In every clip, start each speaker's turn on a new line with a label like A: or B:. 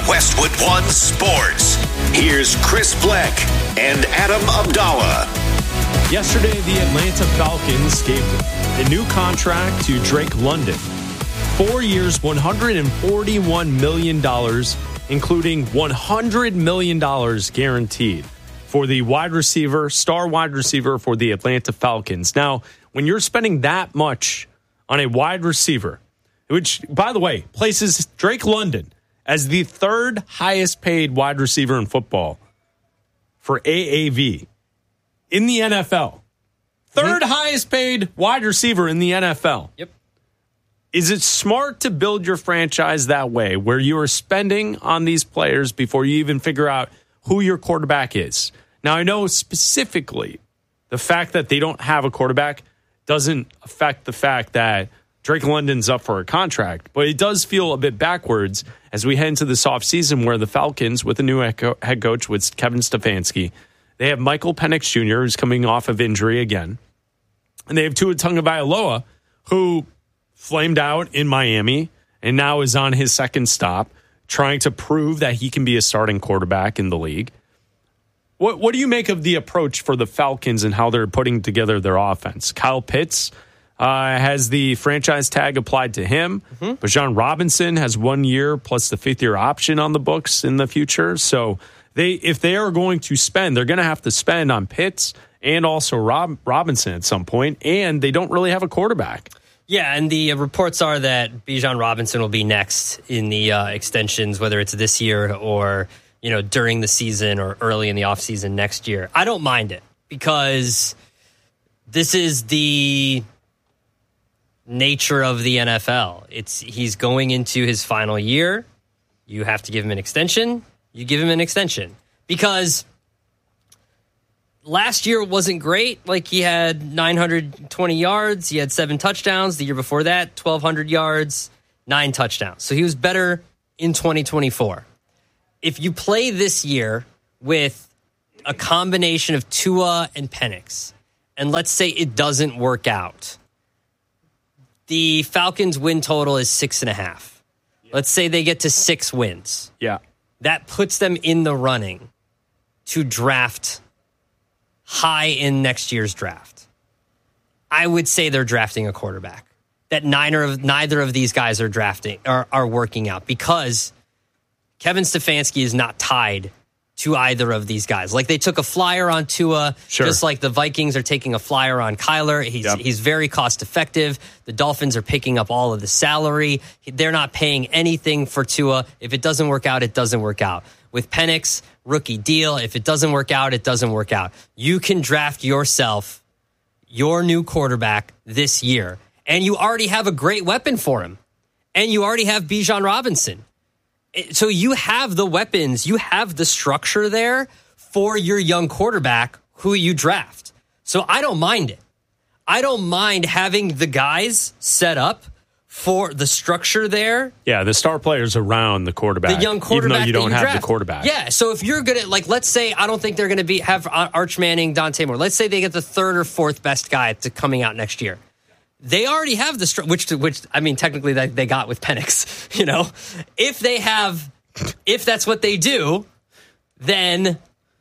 A: Westwood One Sports. Here's Chris Bleck and Adam Abdallah.
B: Yesterday, the Atlanta Falcons gave a new contract to Drake London. 4 years, $141 million, including $100 million guaranteed for the star wide receiver for the Atlanta Falcons. Now, when you're spending that much on a wide receiver, which, by the way, places Drake London as the third highest paid wide receiver in football for AAV in the NFL. Third highest paid wide receiver in the NFL.
C: Yep.
B: Is it smart to build your franchise that way, where you are spending on these players before you even figure out who your quarterback is? Now, I know specifically the fact that they don't have a quarterback doesn't affect the fact that Drake London's up for a contract, but it does feel a bit backwards as we head into this offseason where the Falcons, with a new head coach, with Kevin Stefanski, they have Michael Penix Jr., who's coming off of injury again, and they have Tua Tagovailoa, who flamed out in Miami and now is on his second stop, trying to prove that he can be a starting quarterback in the league. What do you make of the approach for the Falcons and how they're putting together their offense? Kyle Pitts has the franchise tag applied to him. Bijan Robinson has 1 year plus the fifth-year option on the books in the future. So if they are going to spend, they're going to have to spend on Pitts and also Robinson at some point, and they don't really have a quarterback.
C: Yeah, and the reports are that Bijan Robinson will be next in the extensions, whether it's this year or during the season or early in the offseason next year. I don't mind it because this is the nature of the NFL. He's going into his final year. You have to give him an extension. You give him an extension because last year wasn't great. Like, he had 920 yards. He had 7 touchdowns. The year before that, 1,200 yards, 9 touchdowns. So he was better in 2024. If you play this year with a combination of Tua and Penix, and let's say it doesn't work out, the Falcons' win total is 6.5. Let's say they get to 6 wins.
B: Yeah.
C: That puts them in the running to draft high in next year's draft. I would say they're drafting a quarterback. That neither of these guys are drafting are working out because Kevin Stefanski is not tied to either of these guys. Like, they took a flyer on Tua, just like the Vikings are taking a flyer on Kyler. He's very cost effective. The Dolphins are picking up all of the salary. They're not paying anything for Tua. If it doesn't work out, it doesn't work out. With Penix, rookie deal. If it doesn't work out, it doesn't work out. You can draft yourself your new quarterback this year, and you already have a great weapon for him, and you already have Bijan Robinson. So you have the weapons, you have the structure there for your young quarterback who you draft. So I don't mind it. I don't mind having the guys set up for the structure there.
B: Yeah, the star players around the quarterback.
C: The young quarterback,
B: even though you don't have the quarterback.
C: Yeah, so if you're going to, like, let's say, I don't think they're going to have Arch Manning, Dante Moore. Let's say they get the third or fourth best guy coming out next year. They already have the which I mean, technically they got with Penix. If that's what they do, then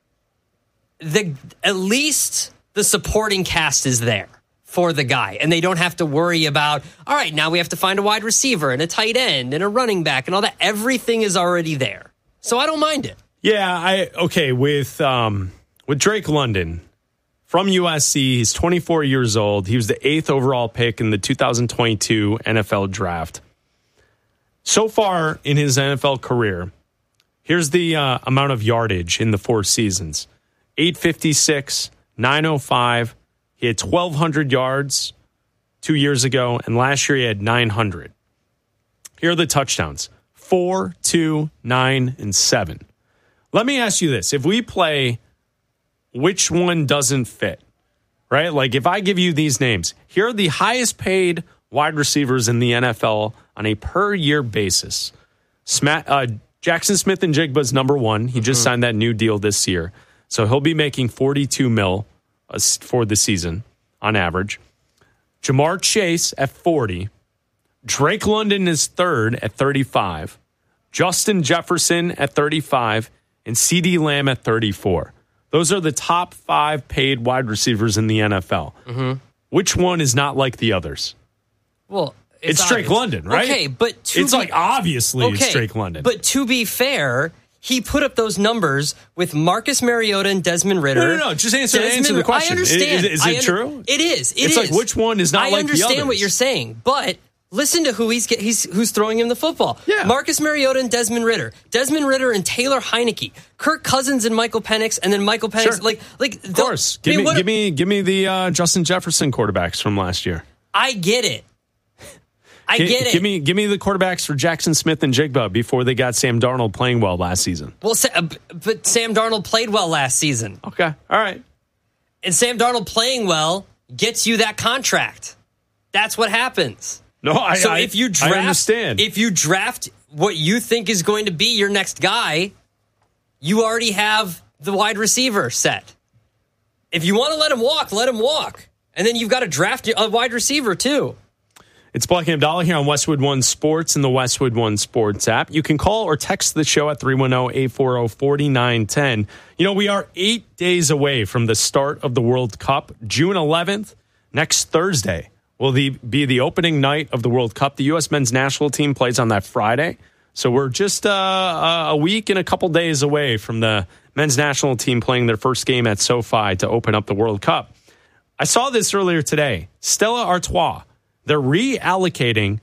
C: at least the supporting cast is there for the guy, and they don't have to worry about, all right, now we have to find a wide receiver and a tight end and a running back and all that. Everything is already there, so I don't mind it.
B: Yeah, with Drake London from USC, he's 24 years old. He was the 8th overall pick in the 2022 NFL draft. So far in his NFL career, here's the amount of yardage in the 4 seasons. 856, 905. He had 1,200 yards 2 years ago, and last year he had 900. Here are the touchdowns. 4, 2, 9, and 7. Let me ask you this. If we play which one doesn't fit, right? Like, if I give you these names, here are the highest paid wide receivers in the NFL on a per-year basis. Jackson Smith and Jigba's number 1. He just signed that new deal this year. So he'll be making $42 million for the season on average. Jamar Chase at 40. Drake London is third at 35. Justin Jefferson at 35, and CeeDee Lamb at 34. Those are the top 5 paid wide receivers in the NFL. Mm-hmm. Which one is not like the others?
C: Well,
B: it's Drake London, right?
C: Okay, but it's Drake London. But to be fair, he put up those numbers with Marcus Mariota and Desmond Ritter.
B: No. Just answer the question.
C: I understand.
B: Is it true?
C: It is.
B: It's like, which one is not like the others?
C: I understand what you're saying, but listen to who who's throwing him the football.
B: Yeah.
C: Marcus Mariota and Desmond Ritter. Desmond Ritter and Taylor Heineke. Kirk Cousins and Michael Penix, and then Michael Penix.
B: Sure. Of course. Give me the Justin Jefferson quarterbacks from last year.
C: I get it.
B: Give me the quarterbacks for Jackson Smith and Jigba before they got Sam Darnold playing well last season.
C: Well, but Sam Darnold played well last season.
B: Okay, all right.
C: And Sam Darnold playing well gets you that contract. That's what happens.
B: No, I understand.
C: If you draft what you think is going to be your next guy, you already have the wide receiver set. If you want to let him walk. And then you've got to draft a wide receiver too.
B: It's Black and Abdallah here on Westwood One Sports and the Westwood One Sports app. You can call or text the show at 310-840-4910. We are 8 days away from the start of the World Cup. June 11th, next Thursday, will be the opening night of the World Cup. The U.S. men's national team plays on that Friday. So we're just a week and a couple days away from the men's national team playing their first game at SoFi to open up the World Cup. I saw this earlier today. Stella Artois. They're reallocating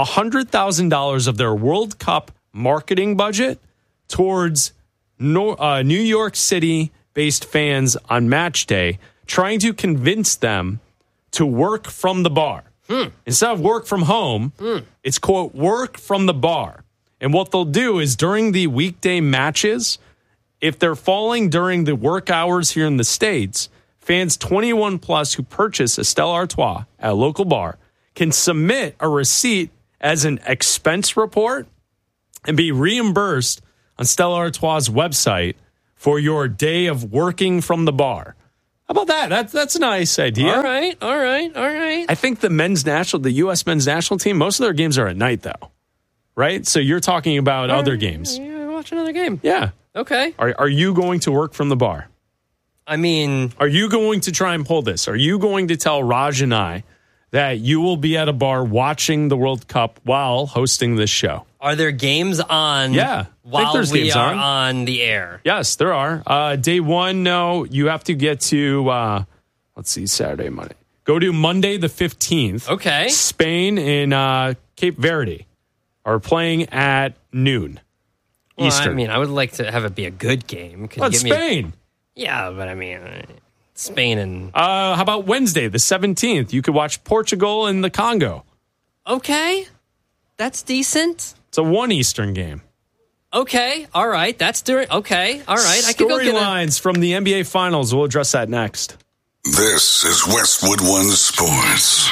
B: $100,000 of their World Cup marketing budget towards New York City-based fans on match day, trying to convince them to work from the bar. Instead of work from home, it's, quote, work from the bar. And what they'll do is during the weekday matches, if they're falling during the work hours here in the States, fans 21 plus who purchase a Stella Artois at a local bar can submit a receipt as an expense report and be reimbursed on Stella Artois' website for your day of working from the bar. How about that? That's a nice idea.
C: All right.
B: I think the U.S. men's national team, most of their games are at night, though. Right? So you're talking about other games.
C: Yeah, watch another game.
B: Yeah.
C: Okay.
B: Are you going to work from the bar?
C: I mean...
B: Are you going to try and pull this? Are you going to tell Raj and I that you will be at a bar watching the World Cup while hosting this show?
C: Are there games on while we are on the air?
B: Yes, there are. Day one, no. You have to get to, Saturday, Monday. Go to Monday the 15th.
C: Okay.
B: Spain and Cape Verde are playing at noon Eastern.
C: I mean, I would like to have it be a good game.
B: But Spain.
C: Yeah, but I mean... Spain and...
B: how about Wednesday, the 17th? You could watch Portugal and the Congo.
C: Okay. That's decent.
B: It's a 1 Eastern game.
C: Okay. All right. That's during... Okay. All right. I could go get
B: storylines from the NBA Finals. We'll address that next.
A: This is Westwood One Sports.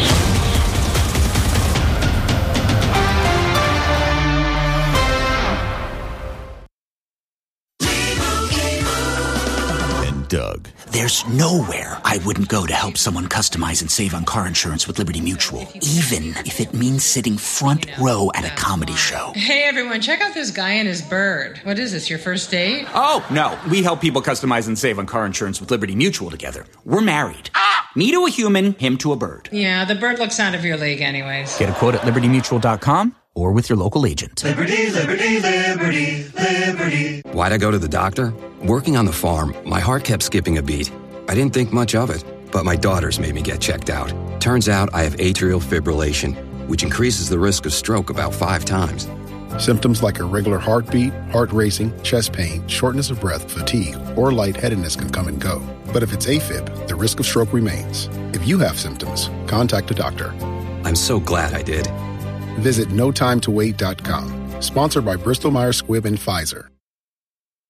D: Doug.
E: There's nowhere I wouldn't go to help someone customize and save on car insurance with Liberty Mutual, even if it means sitting front row at a comedy show.
F: Hey everyone, check out this guy and his bird. What is this, your first date?
E: Oh, no. We help people customize and save on car insurance with Liberty Mutual together. We're married. Me to a human, him to a bird.
F: Yeah, the bird looks out of your league anyways.
E: Get a quote at libertymutual.com or with your local agent.
G: Liberty, liberty, liberty, liberty.
H: Why'd I go to the doctor? Working on the farm, my heart kept skipping a beat. I didn't think much of it, but my daughters made me get checked out. Turns out I have atrial fibrillation, which increases the risk of stroke about 5 times.
I: Symptoms like irregular heartbeat, heart racing, chest pain, shortness of breath, fatigue, or lightheadedness can come and go. But if it's AFib, the risk of stroke remains. If you have symptoms, contact a doctor.
H: I'm so glad I did.
I: Visit notimetowait.com. Sponsored by Bristol Myers Squibb and Pfizer.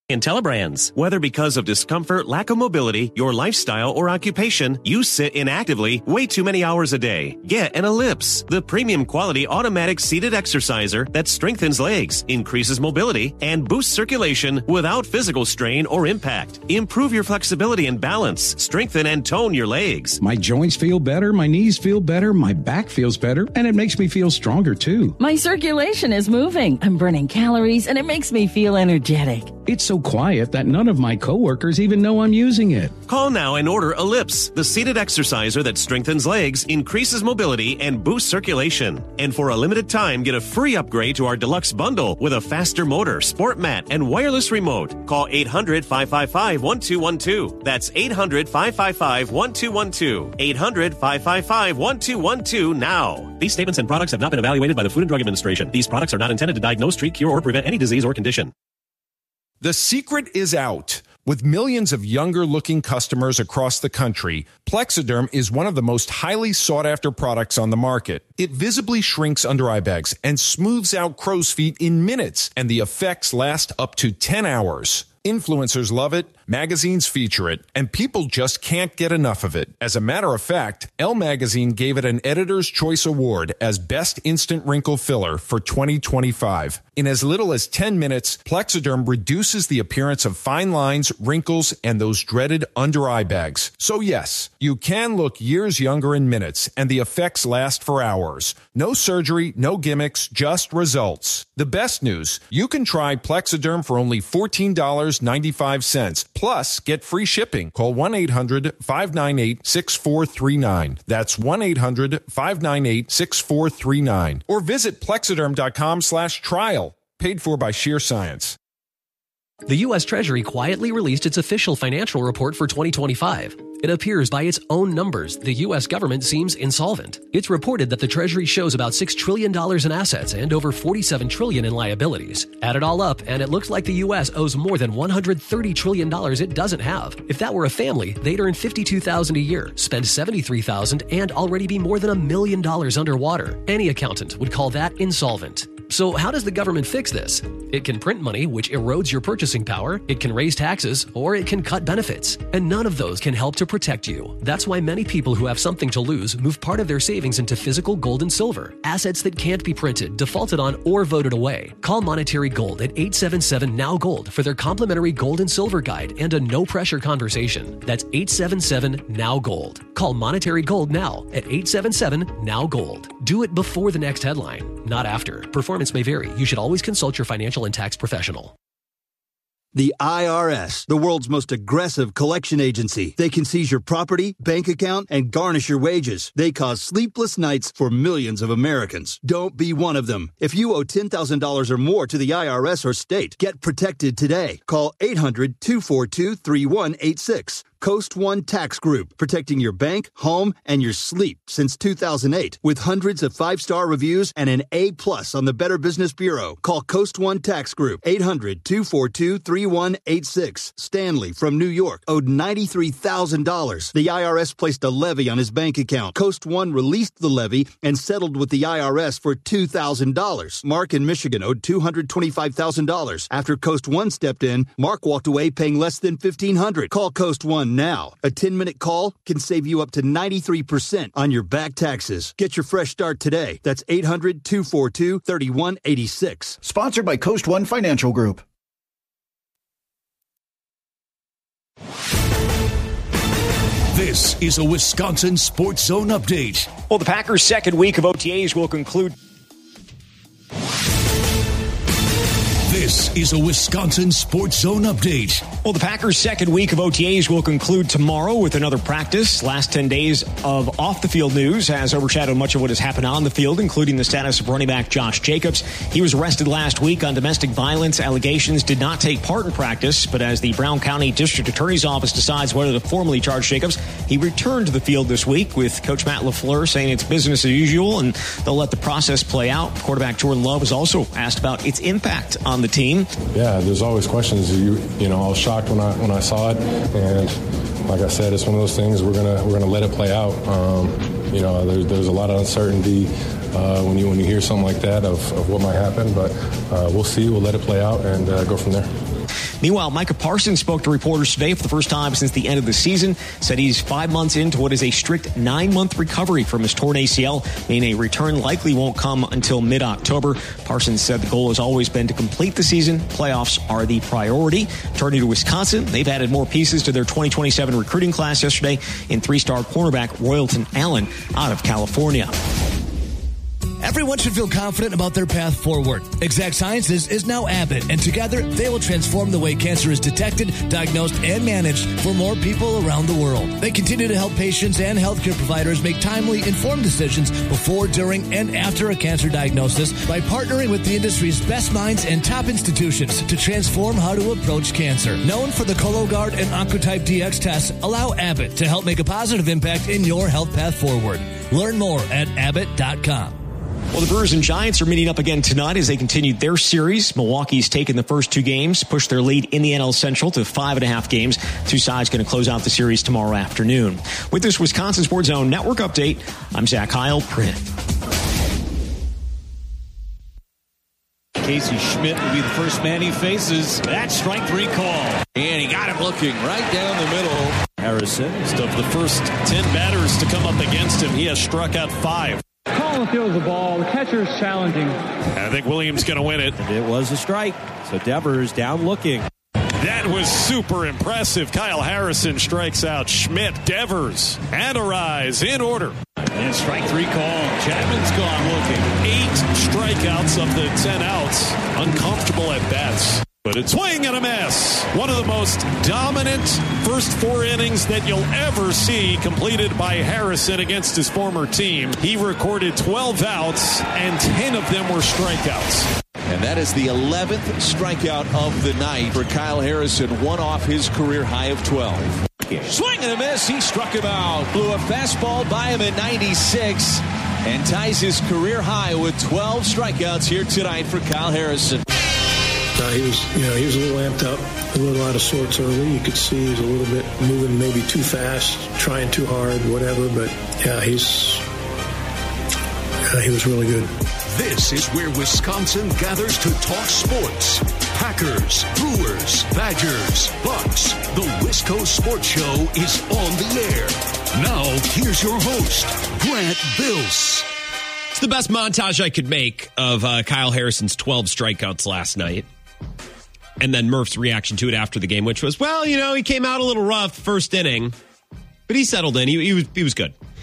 D: IntelliBrands. Whether because of discomfort, lack of mobility, your lifestyle, or occupation, you sit inactively way too many hours a day. Get an Ellipse, the premium quality automatic seated exerciser that strengthens legs, increases mobility, and boosts circulation without physical strain or impact. Improve your flexibility and balance, strengthen and tone your legs.
J: My joints feel better, my knees feel better, my back feels better, and it makes me feel stronger too.
K: My circulation is moving, I'm burning calories, and it makes me feel energetic.
J: It's so quiet that none of my coworkers even know I'm using it.
D: Call now and order Ellipse, the seated exerciser that strengthens legs, increases mobility, and boosts circulation. And for a limited time, get a free upgrade to our deluxe bundle with a faster motor, sport mat, and wireless remote. Call 800-555-1212. That's 800-555-1212. 800-555-1212 now. These statements and products have not been evaluated by the Food and Drug Administration. These products are not intended to diagnose, treat, cure, or prevent any disease or condition.
L: The secret is out. With millions of younger-looking customers across the country, Plexiderm is one of the most highly sought-after products on the market. It visibly shrinks under-eye bags and smooths out crow's feet in minutes, and the effects last up to 10 hours. Influencers love it, magazines feature it, and people just can't get enough of it. As a matter of fact, Elle Magazine gave it an Editor's Choice Award as Best Instant Wrinkle Filler for 2025. In as little as 10 minutes, Plexiderm reduces the appearance of fine lines, wrinkles, and those dreaded under-eye bags. So yes, you can look years younger in minutes, and the effects last for hours. No surgery, no gimmicks, just results. The best news, you can try Plexiderm for only $14.95. Plus, get free shipping. Call 1-800-598-6439. That's 1-800-598-6439. Or visit Plexiderm.com/trial. Paid for by Sheer Science.
M: The U.S. Treasury quietly released its official financial report for 2025. It appears by its own numbers, the U.S. government seems insolvent. It's reported that the Treasury shows about $6 trillion in assets and over $47 trillion in liabilities. Add it all up, and it looks like the U.S. owes more than $130 trillion it doesn't have. If that were a family, they'd earn $52,000 a year, spend $73,000, and already be more than $1 million underwater. Any accountant would call that insolvent. So how does the government fix this? It can print money, which erodes your purchasing power, it can raise taxes, or it can cut benefits. And none of those can help to protect you. That's why many people who have something to lose move part of their savings into physical gold and silver, assets that can't be printed, defaulted on, or voted away. Call Monetary Gold at 877-NOW-GOLD for their complimentary gold and silver guide and a no-pressure conversation. That's 877-NOW-GOLD. Call Monetary Gold now at 877-NOW-GOLD. Do it before the next headline, not after. Performance may vary. You should always consult your financial and tax professional.
N: The IRS, the world's most aggressive collection agency. They can seize your property, bank account, and garnish your wages. They cause sleepless nights for millions of Americans. Don't be one of them. If you owe $10,000 or more to the IRS or state, get protected today. Call 800-242-3186. Coast One Tax Group, protecting your bank, home, and your sleep since 2008. With hundreds of 5-star reviews and an A+ on the Better Business Bureau. Call Coast One Tax Group, 800-242-3186. Stanley from New York owed $93,000. The IRS placed a levy on his bank account. Coast One released the levy and settled with the IRS for $2,000. Mark in Michigan owed $225,000. After Coast One stepped in, Mark walked away paying less than $1,500. Call Coast One now. A 10-minute call can save you up to 93% on your back taxes. Get your fresh start today. That's 800-242-3186.
O: Sponsored by Coast One Financial Group.
A: This is a Wisconsin Sports Zone update.
P: Well, the Packers' second week of OTAs will conclude.
A: This is a Wisconsin Sports Zone update.
P: Well, the Packers' second week of OTAs will conclude tomorrow with another practice. Last 10 days of off-the-field news has overshadowed much of what has happened on the field, including the status of running back Josh Jacobs. He was arrested last week on domestic violence allegations, did not take part in practice, but as the Brown County District Attorney's Office decides whether to formally charge Jacobs, he returned to the field this week with Coach Matt LaFleur saying it's business as usual and they'll let the process play out. Quarterback Jordan Love was also asked about its impact on the team.
Q: Yeah, there's always questions. You know, I was shocked when I saw it, and like I said, it's one of those things we're gonna let it play out. You know, there's a lot of uncertainty when you hear something like that of what might happen, but we'll see. We'll let it play out and go from there.
P: Meanwhile, Micah Parsons spoke to reporters today for the first time since the end of the season, said he's 5 months into what is a strict 9-month recovery from his torn ACL, meaning a return likely won't come until mid-October. Parsons said the goal has always been to complete the season. Playoffs are the priority. Turning to Wisconsin, they've added more pieces to their 2027 recruiting class yesterday in 3-star cornerback Royalton Allen out of California.
R: Everyone should feel confident about their path forward. Exact Sciences is now Abbott, and together they will transform the way cancer is detected, diagnosed, and managed for more people around the world. They continue to help patients and healthcare providers make timely, informed decisions before, during, and after a cancer diagnosis by partnering with the industry's best minds and top institutions to transform how to approach cancer. Known for the Cologuard and Oncotype DX tests, allow Abbott to help make a positive impact in your health path forward. Learn more at Abbott.com.
P: Well, the Brewers and Giants are meeting up again tonight as they continued their series. Milwaukee's taken the first 2 games, pushed their lead in the NL Central to 5.5 games. 2 sides going to close out the series tomorrow afternoon. With this Wisconsin Sports Zone Network update, I'm Zach Heil, Print.
S: Casey Schmidt will be the first man he faces. That strike 3 call. And he got him looking right down the middle. Harrison is of the first 10 batters to come up against him. He has struck out 5.
T: Collin fields the ball. The catcher's challenging.
S: I think Williams going to win it. And it was a strike. So Devers down looking. That was super impressive. Kyle Harrison strikes out Schmidt, Devers, and Arise in order. And strike 3 call. Chapman's gone looking. 8 strikeouts of the 10 outs. Uncomfortable at bats. But it's swing and a miss. One of the most dominant first 4 innings that you'll ever see completed by Harrison against his former team. He recorded 12 outs, and 10 of them were strikeouts.
U: And that is the 11th strikeout of the night for Kyle Harrison, one off his career high of 12. Swing and a miss. He struck him out. Blew a fastball by him at 96 and ties his career high with 12 strikeouts here tonight for Kyle Harrison.
V: He was a little amped up, a little out of sorts early. You could see he was a little bit moving maybe too fast, trying too hard, whatever. But yeah, he was really good.
W: This is where Wisconsin gathers to talk sports. Packers, Brewers, Badgers, Bucks. The Wisco Sports Show is on the air. Now, here's your host, Grant Bills.
X: It's the best montage I could make of Kyle Harrison's 12 strikeouts last night. And then Murph's reaction to it after the game, which was, well, he came out a little rough first inning, but he settled in. He was good.